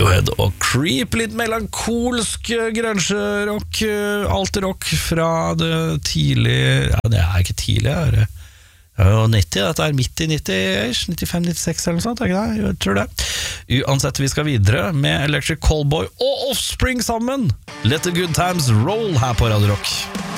Radiohead og Creep, litt melankolsk grunge-rock, alt-rock fra det tidlige, ja det er ikke tidlig, det er jo 90, dette er midt i 90-ish, 95-96 eller noe sånt, ikke det? Jeg tror det. Uansett, vi skal videre med Electric Callboy og Offspring sammen. Let the good times roll her på Radio Rock.